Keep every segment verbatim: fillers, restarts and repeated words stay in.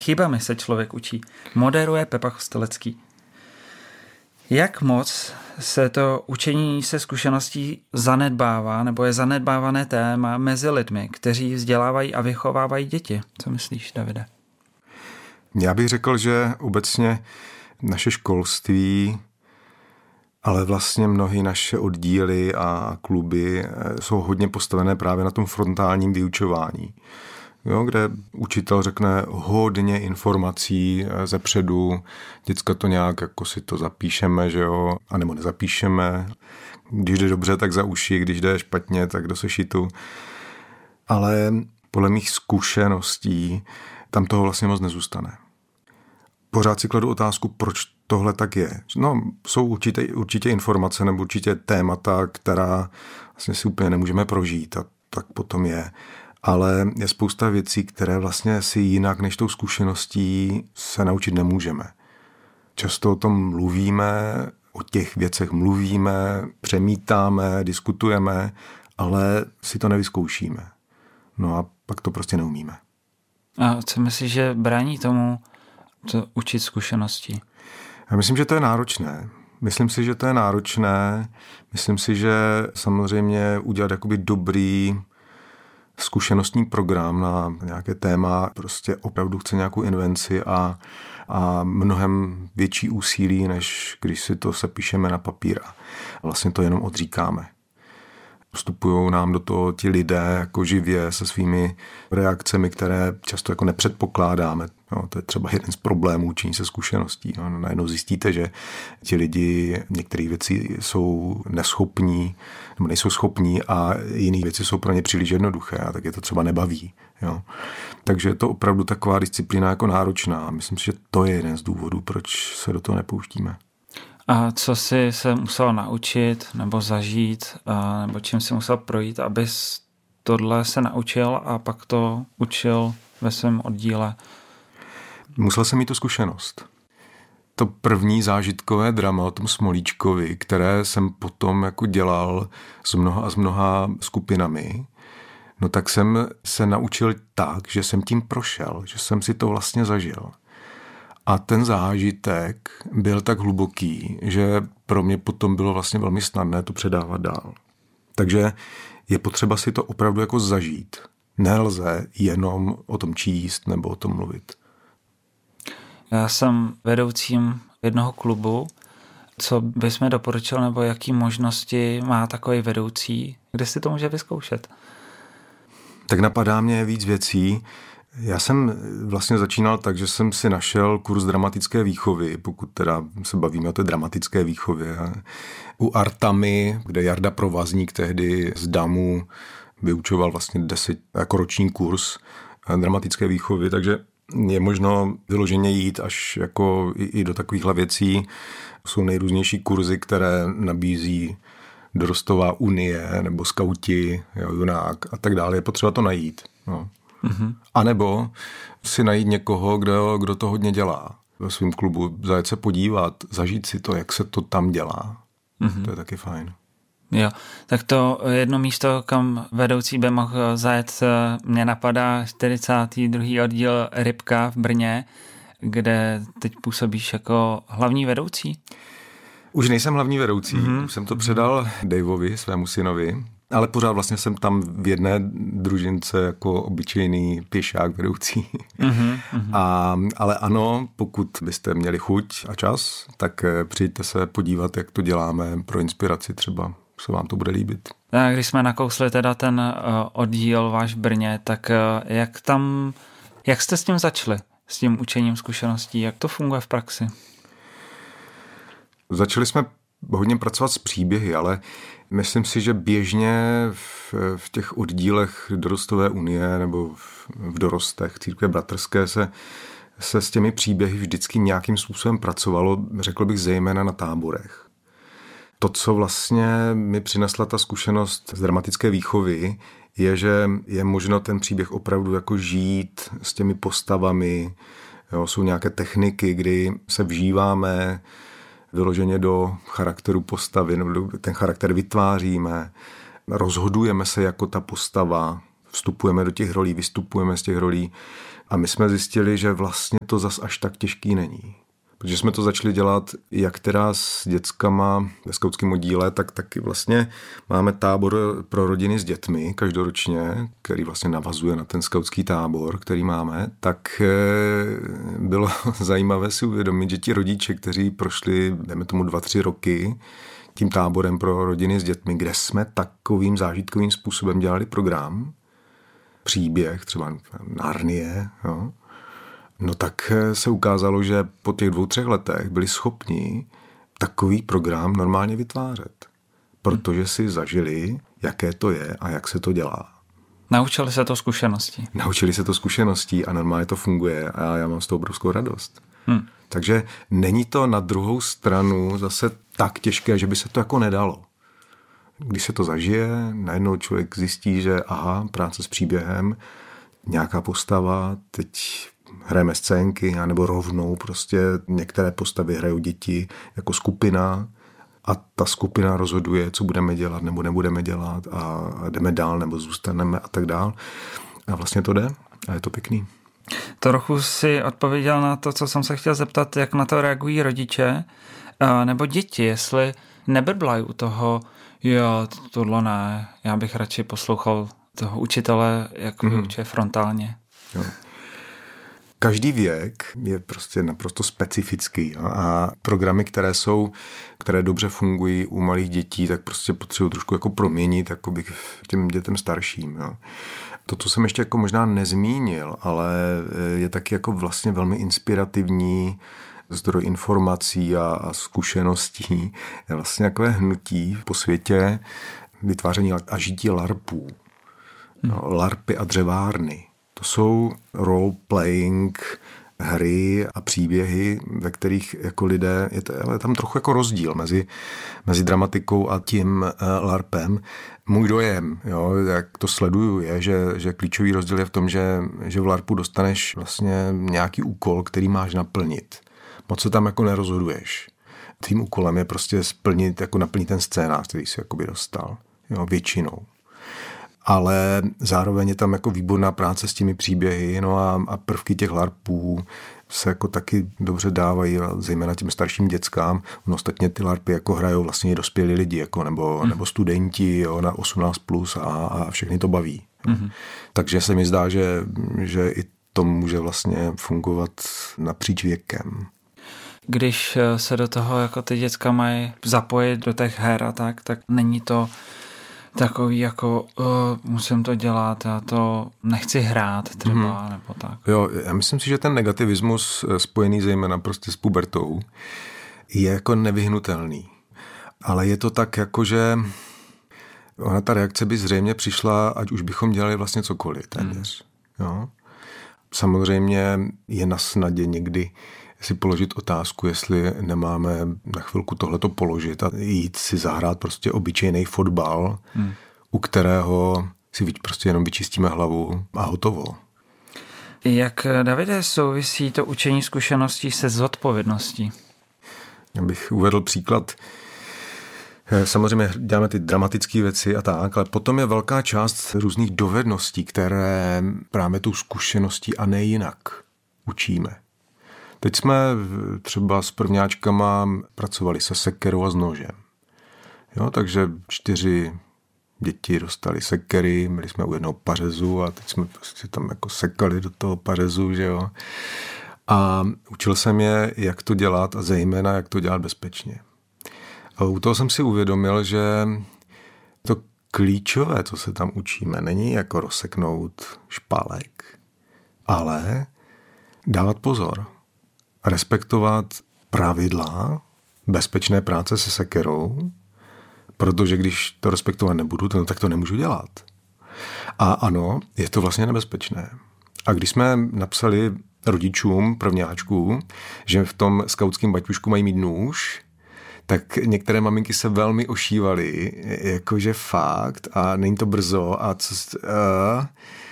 Chybami se člověk učí. Moderuje Pepa Kostelecký. Jak moc se to učení se zkušeností zanedbává, nebo je zanedbávané téma mezi lidmi, kteří vzdělávají a vychovávají děti? Co myslíš, Davide? Já bych řekl, že obecně naše školství, ale vlastně mnohé naše oddíly a kluby jsou hodně postavené právě na tom frontálním vyučování, jo, kde učitel řekne hodně informací zepředu, děcka to nějak jako si to zapíšeme, že jo, anebo nezapíšeme. Když jde dobře, tak za uši, když jde špatně, tak do sešitu. Ale podle mých zkušeností tam toho vlastně moc nezůstane. Pořád si kladu otázku, proč tohle tak je. No, jsou určitě, určitě informace nebo určitě témata, která vlastně si úplně nemůžeme prožít a tak potom je. Ale je spousta věcí, které vlastně si jinak než tou zkušeností se naučit nemůžeme. Často o tom mluvíme, o těch věcech mluvíme, přemítáme, diskutujeme, ale si to nevyzkoušíme. No a pak to prostě neumíme. A co myslíš, že brání tomu to učit zkušenosti? Já myslím, že to je náročné. Myslím si, že to je náročné. Myslím si, že samozřejmě udělat jakoby dobrý zkušenostní program na nějaké téma prostě opravdu chce nějakou invenci a, a mnohem větší úsilí, než když si to sepíšeme na papír a vlastně to jenom odříkáme. Vstupují nám do toho ti lidé jako živě se svými reakcemi, které často jako nepředpokládáme. No, to je třeba jeden z problémů učení se zkušeností. No, najednou zjistíte, že ti lidi některé věci jsou neschopní nebo nejsou schopní a jiné věci jsou pro ně příliš jednoduché a tak je to třeba nebaví. Jo. Takže je to opravdu taková disciplína jako náročná. Myslím si, že to je jeden z důvodů, proč se do toho nepouštíme. A co jsi se musel naučit nebo zažít, nebo čím jsi musel projít, abys tohle se naučil a pak to učil ve svém oddíle? Musel jsem mít tu zkušenost. To první zážitkové drama o tom Smolíčkovi, které jsem potom jako dělal s mnoha a s mnoha skupinami, no tak jsem se naučil tak, že jsem tím prošel, že jsem si to vlastně zažil. A ten zážitek byl tak hluboký, že pro mě potom bylo vlastně velmi snadné to předávat dál. Takže je potřeba si to opravdu jako zažít. Nelze jenom o tom číst nebo o tom mluvit. Já jsem vedoucím jednoho klubu. Co bys mi doporučil, nebo jaký možnosti má takový vedoucí, kde si to může vyzkoušet? Tak napadá mě víc věcí. Já jsem vlastně začínal tak, že jsem si našel kurz dramatické výchovy, pokud teda se bavíme o té dramatické výchově. U Artamy, kde Jarda Provazník tehdy z Damu vyučoval vlastně deset jako roční kurz dramatické výchovy, takže je možno vyloženě jít až jako i, i do takovýchhle věcí. Jsou nejrůznější kurzy, které nabízí Dorostová unie nebo skauti, jo, junák a tak dále. Je potřeba to najít. No. Mm-hmm. A nebo si najít někoho, kdo, kdo to hodně dělá ve svém klubu, zajet se podívat, zažít si to, jak se to tam dělá. Mm-hmm. To je taky fajn. Jo, tak to jedno místo, kam vedoucí by mohl zajet, mě napadá čtyřicátý druhý oddíl Rybka v Brně, kde teď působíš jako hlavní vedoucí. Už nejsem hlavní vedoucí, mm-hmm. už jsem to předal Daveovi, svému synovi, ale pořád vlastně jsem tam v jedné družince jako obyčejný pěšák vedoucí. Mm-hmm. A, ale ano, pokud byste měli chuť a čas, tak přijďte se podívat, jak to děláme pro inspiraci třeba. Se vám to bude líbit. A když jsme nakousli teda ten oddíl váš v Brně, tak jak tam, jak jste s tím začali? S tím učením zkušeností? Jak to funguje v praxi? Začali jsme hodně pracovat s příběhy, ale myslím si, že běžně v, v těch oddílech Dorostové unie nebo v, v dorostech církve bratrské se, se s těmi příběhy vždycky nějakým způsobem pracovalo, řekl bych zejména na táborech. To, co vlastně mi přinesla ta zkušenost z dramatické výchovy, je, že je možno ten příběh opravdu jako žít s těmi postavami. Jo, jsou nějaké techniky, kdy se vžíváme vyloženě do charakteru postavy, nebo ten charakter vytváříme, rozhodujeme se jako ta postava vstupujeme do těch rolí, vystupujeme z těch rolí a my jsme zjistili, že vlastně to zas až tak těžký není. Protože jsme to začali dělat jak teda s dětskama ve skautském oddíle, tak taky vlastně máme tábor pro rodiny s dětmi každoročně, který vlastně navazuje na ten skautský tábor, který máme, tak bylo zajímavé si uvědomit, že ti rodiče, kteří prošli, dejme tomu dva, tři roky tím táborem pro rodiny s dětmi, kde jsme takovým zážitkovým způsobem dělali program, příběh, třeba Narnie, jo, no tak se ukázalo, že po těch dvou, třech letech byli schopni takový program normálně vytvářet, protože si zažili, jaké to je a jak se to dělá. Naučili se to zkušeností. Naučili se to zkušeností a normálně to funguje a já mám z toho obrovskou radost. Hmm. Takže není to na druhou stranu zase tak těžké, že by se to jako nedalo. Když se to zažije, najednou člověk zjistí, že aha, práce s příběhem, nějaká postava, teď hrajeme scénky, nebo rovnou prostě některé postavy hrajou děti jako skupina a ta skupina rozhoduje, co budeme dělat nebo nebudeme dělat a jdeme dál nebo zůstaneme a tak dál. A vlastně to jde a je to pěkný. Trochu si odpověděl na to, co jsem se chtěl zeptat, jak na to reagují rodiče nebo děti, jestli nebrblají u toho, jo, tohle ne, já bych radši poslouchal toho učitele, jak vyučuje frontálně. Jo. Každý věk je prostě naprosto specifický, jo? A programy, které jsou, které dobře fungují u malých dětí, tak prostě potřebují trošku jako proměnit jakoby těm dětem starším. Jo? To, co jsem ještě jako možná nezmínil, ale je taky jako vlastně velmi inspirativní zdroj informací a, a zkušeností, je vlastně takové hnutí po světě vytváření a žití larpů. No, larpy a dřevárny. To jsou role-playing hry a příběhy, ve kterých jako lidé, je, to, je tam trochu jako rozdíl mezi, mezi dramatikou a tím uh, larpem. Můj dojem, jo, jak to sleduju, je, že, že klíčový rozdíl je v tom, že, že v larpu dostaneš vlastně nějaký úkol, který máš naplnit. Moc se tam jako nerozhoduješ. Tím úkolem je prostě splnit, jako naplnit ten scénář, který jsi jakoby dostal. Jo, většinou. Ale zároveň je tam jako výborná práce s těmi příběhy, no a, a prvky těch larpů se jako taky dobře dávají, zejména těm starším dětskám. No, ostatně ty larpy jako hrajou vlastně i dospělí lidi, jako, nebo, mm. nebo studenti, jo, na osmnáct plus a, a všechny to baví. Mm-hmm. Takže se mi zdá, že, že i to může vlastně fungovat napříč věkem. Když se do toho jako ty děcka mají zapojit do těch her a tak, tak není to takový jako uh, musím to dělat, já to nechci hrát třeba, hmm. nebo tak. Jo, já myslím si, že ten negativismus spojený zejména prostě s pubertou je jako nevyhnutelný. Ale je to tak jako, že ona ta reakce by zřejmě přišla, ať už bychom dělali vlastně cokoliv téměř. Hmm. Jo? Samozřejmě je na snadě někdy si položit otázku, jestli nemáme na chvilku tohleto položit a jít si zahrát prostě obyčejný fotbal, hmm. u kterého si prostě jenom vyčistíme hlavu a hotovo. Jak, Davide, souvisí to učení zkušeností se zodpovědností? Já bych uvedl příklad. Samozřejmě děláme ty dramatické věci a tak, ale potom je velká část různých dovedností, které právě tou zkušeností a ne jinak učíme. Teď jsme třeba s prvňáčkama pracovali se sekerou a s nožem. Jo, takže čtyři děti dostali sekery, byli jsme u jednoho pařezu a teď jsme prostě tam jako sekali do toho pařezu, že jo. A učil jsem je, jak to dělat a zejména, jak to dělat bezpečně. A u toho jsem si uvědomil, že to klíčové, co se tam učíme, není jako rozseknout špalek, ale dávat pozor. Respektovat pravidla bezpečné práce se sekerou, protože když to respektovat nebudu, no, tak to nemůžu dělat. A ano, je to vlastně nebezpečné. A když jsme napsali rodičům, prvňáčků, že v tom skautském baťušku mají mít nůž, tak některé maminky se velmi ošívaly, jakože fakt, a není to brzo, a co... Uh,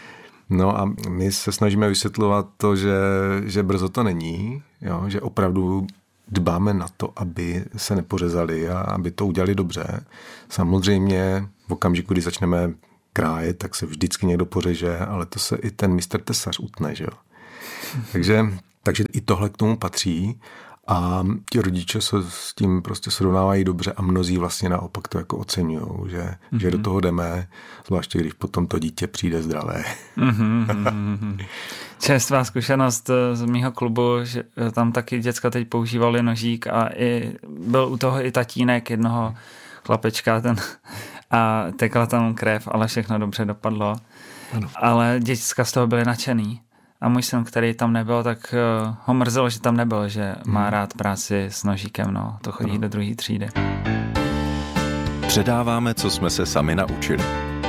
No a my se snažíme vysvětlovat to, že, že brzo to není, jo, že opravdu dbáme na to, aby se nepořezali a aby to udělali dobře. Samozřejmě v okamžiku, kdy začneme krájet, tak se vždycky někdo pořeže, ale to se i ten mistr tesař utne, že jo. Takže, takže i tohle k tomu patří a ti rodiče se s tím prostě srovnávají dobře a mnozí vlastně naopak to jako oceňujou, že, mm-hmm. že do toho jdeme, zvláště když potom to dítě přijde zdravé. Mm-hmm. Čerstvá zkušenost z mýho klubu, že tam taky děcka teď používali nožík a i, byl u toho i tatínek jednoho chlapečka ten, a tekla tam krev, ale všechno dobře dopadlo. Ano. Ale děcka z toho byly nadšený. A můj syn, který tam nebyl, tak uh, ho mrzelo, že tam nebyl, že hmm. má rád práci s nožíkem, no, to chodí no. do druhé třídy. Předáváme, co jsme se sami naučili.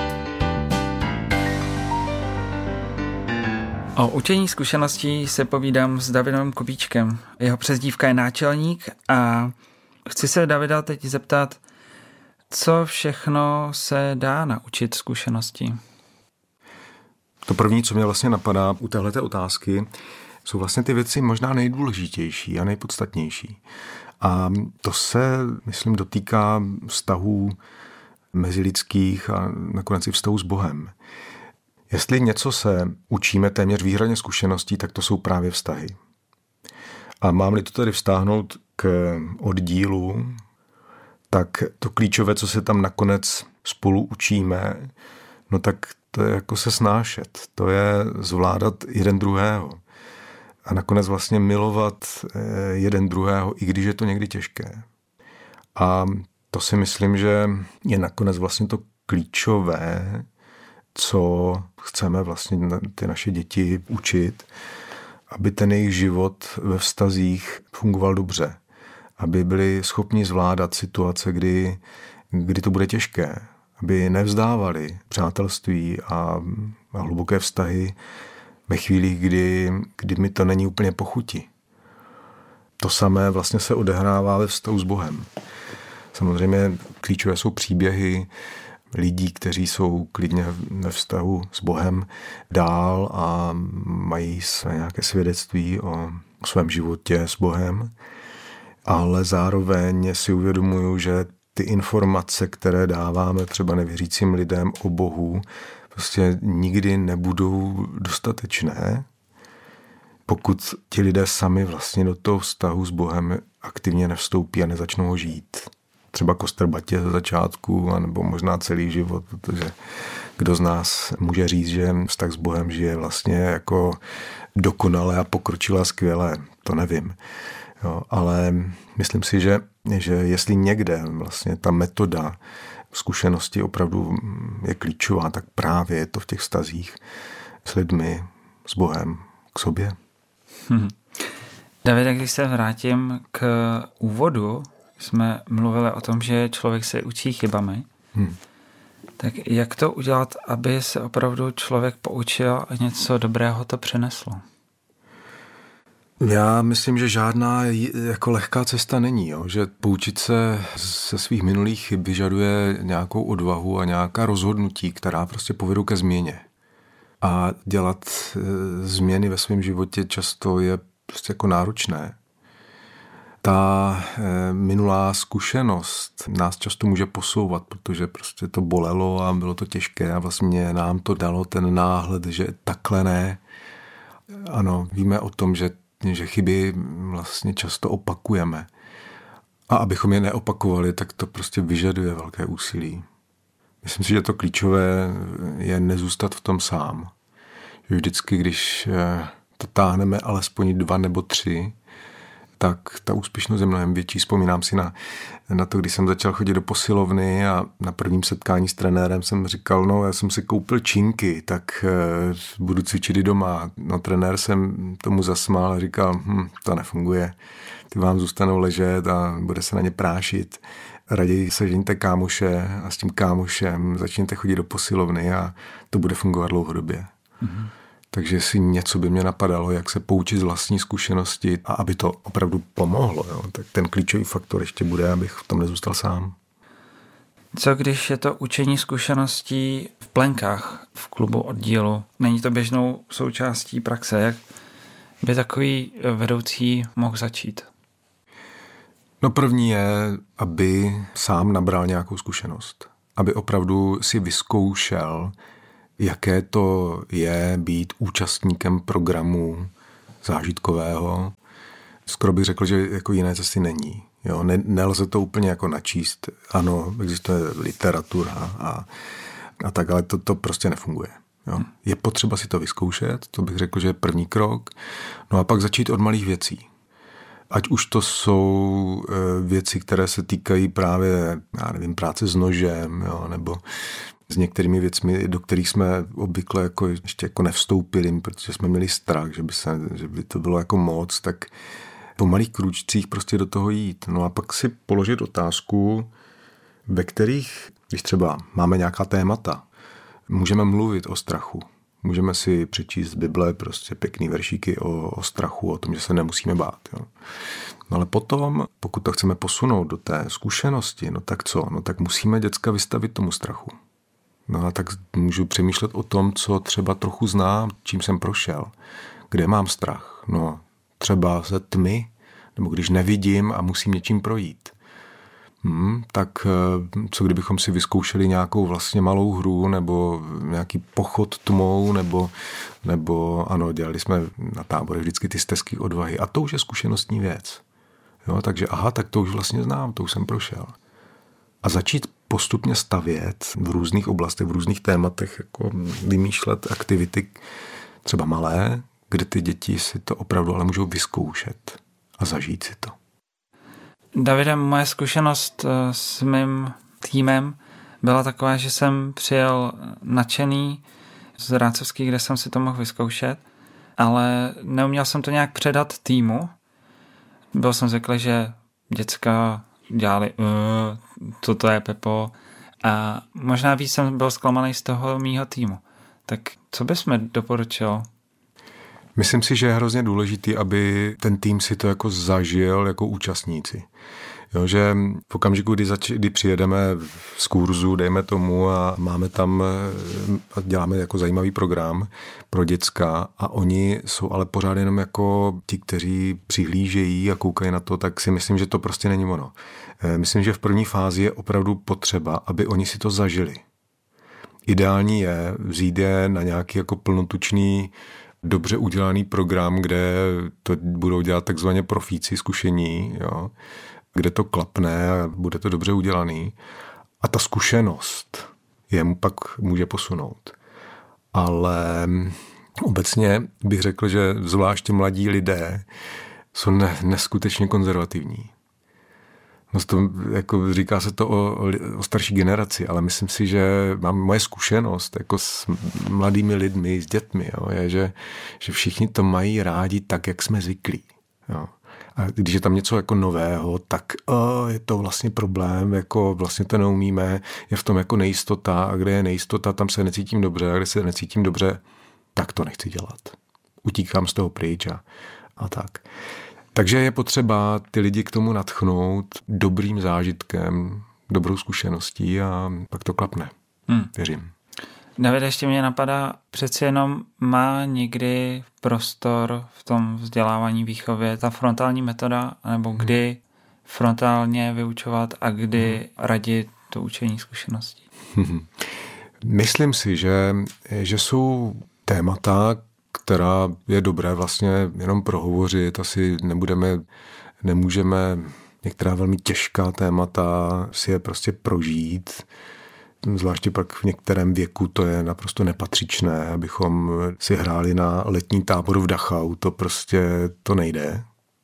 O učení zkušeností se povídám s Davidem Kubíčkem. Jeho přezdívka je Náčelník a chci se Davida teď zeptat, co všechno se dá naučit zkušeností. To první, co mě vlastně napadá u téhleté otázky, jsou vlastně ty věci možná nejdůležitější a nejpodstatnější. A to se, myslím, dotýká vztahů mezilidských a nakonec i vztahů s Bohem. Jestli něco se učíme téměř výhradně zkušeností, tak to jsou právě vztahy. A mám-li to tedy vztáhnout k oddílu, tak to klíčové, co se tam nakonec spolu učíme, no tak to je jako se snášet, to je zvládat jeden druhého a nakonec vlastně milovat jeden druhého, i když je to někdy těžké. A to si myslím, že je nakonec vlastně to klíčové, co chceme vlastně ty naše děti učit, aby ten jejich život ve vztazích fungoval dobře, aby byli schopni zvládat situace, kdy, kdy to bude těžké, aby nevzdávali přátelství a, a hluboké vztahy ve chvílích, kdy, kdy mi to není úplně po chuti. To samé vlastně se odehrává ve vztahu s Bohem. Samozřejmě klíčové jsou příběhy lidí, kteří jsou klidně ve vztahu s Bohem dál a mají své nějaké svědectví o, o svém životě s Bohem, ale zároveň si uvědomuju, že ty informace, které dáváme třeba nevěřícím lidem o Bohu, prostě nikdy nebudou dostatečné, pokud ti lidé sami vlastně do toho vztahu s Bohem aktivně nevstoupí a nezačnou ho žít. Třeba kostrbatě ze začátku, anebo možná celý život, protože kdo z nás může říct, že vztah s Bohem žije vlastně jako dokonale a pokročilé a skvěle, to nevím. Jo, ale myslím si, že, že jestli někde vlastně ta metoda zkušenosti opravdu je klíčová, tak právě je to v těch vztazích s lidmi, s Bohem, k sobě. Hmm. Davide, když se vrátím k úvodu, jsme mluvili o tom, že člověk se učí chybami. Hmm. Tak jak to udělat, aby se opravdu člověk poučil a něco dobrého to přineslo? Já myslím, že žádná jako lehká cesta není, jo? Že poučit se ze svých minulých chyb vyžaduje nějakou odvahu a nějaká rozhodnutí, která prostě povedou ke změně. A dělat e, změny ve svém životě často je prostě jako náročné. Ta e, minulá zkušenost nás často může posouvat, protože prostě to bolelo a bylo to těžké a vlastně nám to dalo ten náhled, že takhle ne. Ano, víme o tom, že že chyby vlastně často opakujeme. A abychom je neopakovali, tak to prostě vyžaduje velké úsilí. Myslím si, že to klíčové je nezůstat v tom sám. Že vždycky, když to táhneme alespoň dva nebo tři, tak ta úspěšnost je mnohem větší. Vzpomínám si na, na to, když jsem začal chodit do posilovny a na prvním setkání s trenérem jsem říkal, no já jsem si koupil činky, tak uh, budu cvičit i doma. No trenér jsem tomu zasmál a říkal, hm, to nefunguje, ty vám zůstanou ležet a bude se na ně prášit. Raději sežeňte kámoše a s tím kámošem začněte chodit do posilovny a to bude fungovat dlouhodobě. Mm-hmm. Takže jestli něco by mě napadalo, jak se poučit z vlastní zkušenosti a aby to opravdu pomohlo, jo, tak ten klíčový faktor ještě bude, abych v tom nezůstal sám. Co když je to učení zkušeností v plenkách, v klubu oddílu? Není to běžnou součástí praxe? Jak by takový vedoucí mohl začít? No první je, aby sám nabral nějakou zkušenost. aby opravdu si vyzkoušel, jaké to je být účastníkem programu zážitkového. Skoro bych řekl, že jako jiné cesty není. Jo, ne, nelze to úplně jako načíst. Ano, existuje literatura a, a tak, ale to, to prostě nefunguje. Jo. Je potřeba si to vyzkoušet, to bych řekl, že je první krok. No a pak začít od malých věcí. Ať už to jsou věci, které se týkají právě, já nevím, práce s nožem, jo, nebo s některými věcmi, do kterých jsme obvykle jako ještě jako nevstoupili, protože jsme měli strach, že by, se, že by to bylo jako moc, tak po malých krůčcích prostě do toho jít. No a pak si položit otázku, ve kterých, když třeba máme nějaká témata, můžeme mluvit o strachu. Můžeme si přečíst z Bible prostě pěkný veršíky o, o strachu, o tom, že se nemusíme bát. Jo. No ale potom, pokud to chceme posunout do té zkušenosti, no tak co? No tak musíme děcka vystavit tomu strachu. No a tak můžu přemýšlet o tom, co třeba trochu znám, čím jsem prošel. Kde mám strach? No třeba ze tmy, nebo když nevidím a musím něčím projít. Hmm, tak co kdybychom si vyzkoušeli nějakou vlastně malou hru nebo nějaký pochod tmou nebo, nebo ano, dělali jsme na táboře vždycky ty stezky odvahy a to už je zkušenostní věc. Jo, takže aha, tak to už vlastně znám, to už jsem prošel. A začít postupně stavět v různých oblastech, v různých tématech, jako vymýšlet aktivity třeba malé, kde ty děti si to opravdu ale můžou vyzkoušet a zažít si to. Davide, moje zkušenost s mým týmem byla taková, že jsem přijel nadšený z Rácovský, kde jsem si to mohl vyzkoušet, ale neuměl jsem to nějak předat týmu. Byl jsem zvyklý, že děcka dělali uh, toto je Pepo a možná víc jsem byl zklamaný z toho mýho týmu. Tak co bys mi doporučil? Myslím si, že je hrozně důležitý, aby ten tým si to jako zažil jako účastníci. Jo, že v okamžiku, kdy, zač- kdy přijedeme z kurzu, dejme tomu a máme tam a děláme jako zajímavý program pro děcka a oni jsou ale pořád jenom jako ti, kteří přihlížejí a koukají na to, tak si myslím, že to prostě není ono. Myslím, že v první fázi je opravdu potřeba, aby oni si to zažili. Ideální je vzít je na nějaký jako plnotučný dobře udělaný program, kde to budou dělat takzvaně profíci zkušení, jo, kde to klapne a bude to dobře udělaný. A ta zkušenost je mu pak může posunout. Ale obecně bych řekl, že zvláště mladí lidé jsou ne, neskutečně konzervativní. No to, jako říká se to o, o starší generaci, ale myslím si, že mám moje zkušenost jako s mladými lidmi, s dětmi, jo, je, že, že všichni to mají rádi tak, jak jsme zvyklí. Jo. A když je tam něco jako nového, tak o, je to vlastně problém, jako vlastně to neumíme, je v tom jako nejistota a kde je nejistota, tam se necítím dobře a kde se necítím dobře, tak to nechci dělat. Utíkám z toho pryč a, a tak. Takže je potřeba ty lidi k tomu nadchnout dobrým zážitkem, dobrou zkušeností a pak to klapne. Hmm. Věřím. Davide, ještě mě napadá, přeci jenom má někdy prostor v tom vzdělávání výchově ta frontální metoda, nebo kdy frontálně vyučovat a kdy hmm. radit to učení zkušeností? Myslím si, že, že jsou témata, která je dobré vlastně jenom prohovořit, asi nebudeme, nemůžeme některá velmi těžká témata si je prostě prožít, zvláště pak v některém věku to je naprosto nepatřičné, abychom si hráli na letní tábor v Dachau, to prostě to nejde.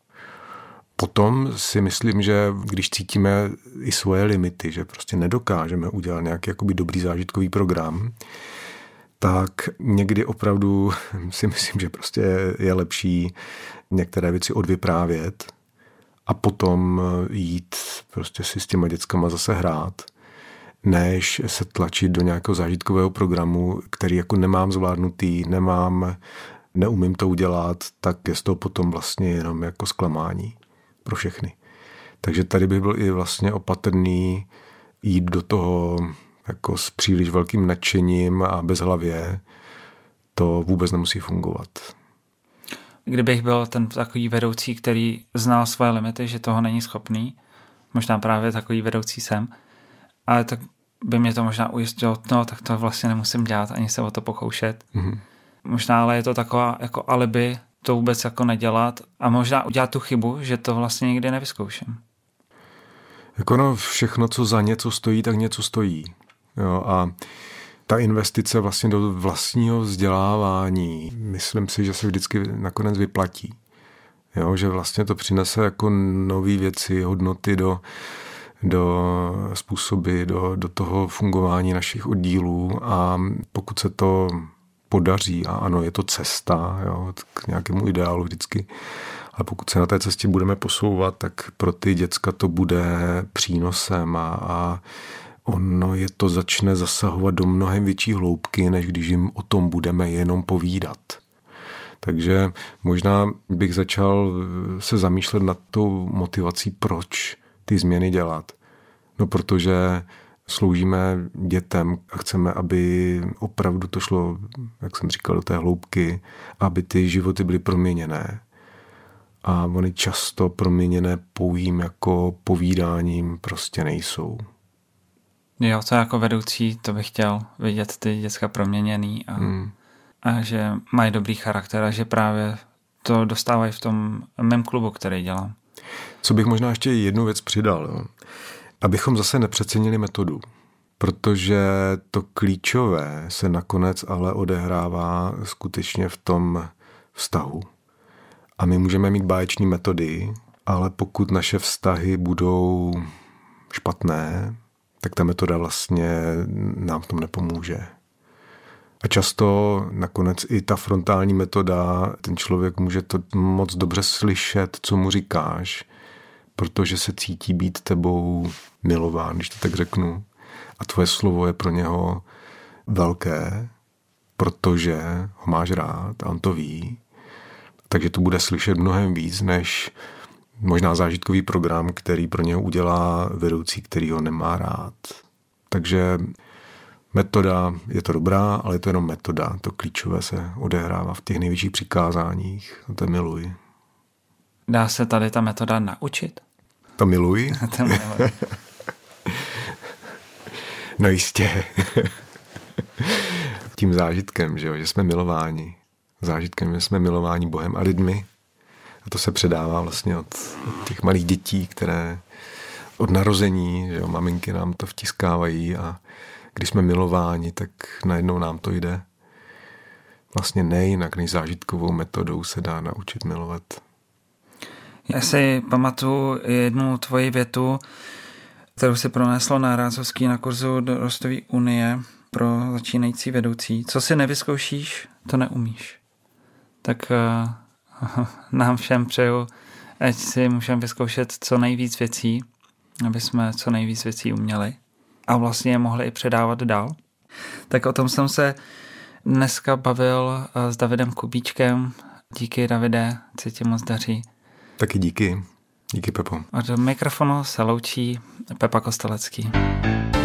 Potom si myslím, že když cítíme i svoje limity, že prostě nedokážeme udělat nějaký jakoby dobrý zážitkový program, tak někdy opravdu si myslím, že prostě je lepší některé věci odvyprávět a potom jít prostě si s těma dětskama zase hrát, než se tlačit do nějakého zážitkového programu, který jako nemám zvládnutý, nemám, neumím to udělat, tak je z toho potom vlastně jenom jako zklamání pro všechny. Takže tady by byl i vlastně opatrný jít do toho jako s příliš velkým nadšením a bezhlavě, to vůbec nemusí fungovat. Kdybych byl ten takový vedoucí, který znal svoje limity, že toho není schopný, možná právě takový vedoucí jsem, ale tak by mě to možná ujistilo, no tak to vlastně nemusím dělat, ani se o to pokoušet. Mm-hmm. Možná ale je to taková jako alibi to vůbec jako nedělat a možná udělat tu chybu, že to vlastně nikdy nevyzkouším. Jako no, všechno, co za něco stojí, tak něco stojí. Jo, a ta investice vlastně do vlastního vzdělávání, myslím si, že se vždycky nakonec vyplatí. Jo, že vlastně to přinese jako nové věci, hodnoty do, do způsoby, do, do toho fungování našich oddílů a pokud se to podaří, a ano, je to cesta, jo, k nějakému ideálu vždycky, ale pokud se na té cestě budeme posouvat, tak pro ty děcka to bude přínosem a, a ono je to začne zasahovat do mnohem větší hloubky, než když jim o tom budeme jenom povídat. Takže možná bych začal se zamýšlet nad tou motivací, proč ty změny dělat. No protože sloužíme dětem a chceme, aby opravdu to šlo, jak jsem říkal, do té hloubky, aby ty životy byly proměněné. A oni často proměněné pouhým jako povídáním prostě nejsou. Jo, to jako vedoucí, to bych chtěl vidět ty děcka proměněný a, hmm. a že mají dobrý charakter a že právě to dostávají v tom mém klubu, který dělám. Co bych možná ještě jednu věc přidal, jo? Abychom zase nepřecenili metodu, protože to klíčové se nakonec ale odehrává skutečně v tom vztahu. A my můžeme mít báječné metody, ale pokud naše vztahy budou špatné, tak ta metoda vlastně nám v tom nepomůže. A často nakonec i ta frontální metoda, ten člověk může to moc dobře slyšet, co mu říkáš, protože se cítí být tebou milován, když to tak řeknu. A tvoje slovo je pro něho velké, protože ho máš rád a on to ví. Takže to bude slyšet mnohem víc, než možná zážitkový program, který pro něho udělá vedoucí, který ho nemá rád. Takže metoda je to dobrá, ale je to jenom metoda. To klíčové se odehrává v těch největších přikázáních. To miluji. Dá se tady ta metoda naučit? To miluji? to miluji. No jistě. Tím zážitkem, že, jo? Že jsme milováni. Zážitkem, že jsme milováni Bohem a lidmi. A to se předává vlastně od, od těch malých dětí, které od narození, že jo, maminky nám to vtiskávají a když jsme milováni, tak najednou nám to jde. Vlastně nejinak než zážitkovou metodou se dá naučit milovat. Já si pamatuju jednu tvoji větu, kterou si proneslo na Rácovský na kurzu do Rostové unie pro začínající vedoucí. Co si nevyzkoušíš, to neumíš. Tak uh, nám všem přeju, ať si můžeme vyzkoušet co nejvíc věcí, aby jsme co nejvíc věcí uměli a vlastně je mohli i předávat dál. Tak o tom jsem se dneska bavil s Davidem Kubíčkem. Díky, Davide, se ti moc daří. Taky díky. Díky, Pepo. Od mikrofonu se loučí Pepa Kostelecký.